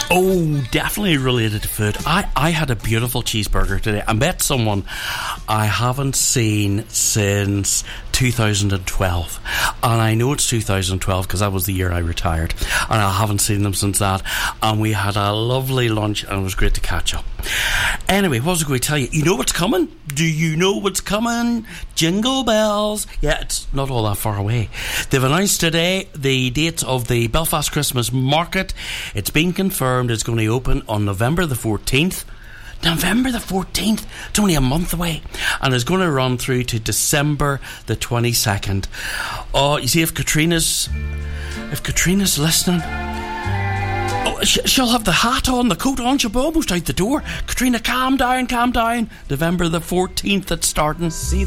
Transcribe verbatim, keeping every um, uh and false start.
Oh, definitely related to food. I, I had a beautiful cheeseburger today. I met someone I haven't seen since two thousand twelve. And I know it's two thousand twelve because that was the year I retired. And I haven't seen them since that. And we had a lovely lunch and it was great to catch up. Anyway, what was I going to tell you? You know what's coming? Do you know what's coming? Jingle bells. Yeah, it's not all that far away. They've announced today the date of the Belfast Christmas Market. It's been confirmed it's going to open on November the fourteenth. November the fourteenth. It's only a month away. And it's going to run through to December the twenty-second. Oh, you see, if Katrina's... If Katrina's listening... Oh, she'll have the hat on, the coat on, she'll be almost out the door. Katrina, calm down, calm down. November the fourteenth it's starting. See